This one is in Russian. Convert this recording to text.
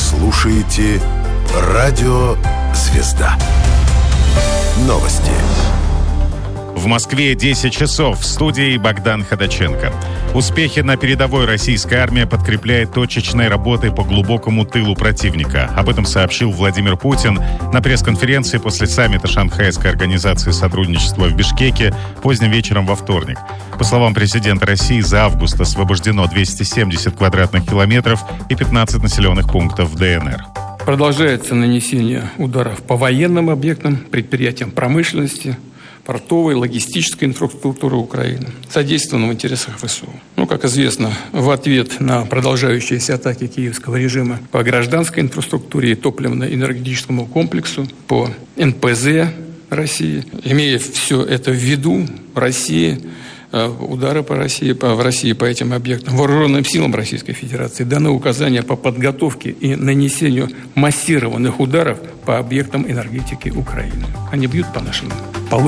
слушаете «Радио Звезда». Новости. В Москве 10 часов. В студии Богдан Ходаченко. Успехи на передовой российская армия подкрепляет точечной работой по глубокому тылу противника. Об этом сообщил Владимир Путин на пресс-конференции после саммита Шанхайской организации сотрудничества в Бишкеке поздним вечером во вторник. По словам президента России, за август освобождено 270 квадратных километров и 15 населенных пунктов в ДНР. Продолжается нанесение ударов по военным объектам, предприятиям промышленности, портовой, логистической инфраструктуры Украины, содействовано в интересах ВСУ. Как известно, в ответ на продолжающиеся атаки киевского режима по гражданской инфраструктуре и топливно-энергетическому комплексу, по НПЗ России, имея все это в виду, удары в России по этим объектам, вооруженным силам Российской Федерации даны указания по подготовке и нанесению массированных ударов по объектам энергетики Украины. Они бьют по нашим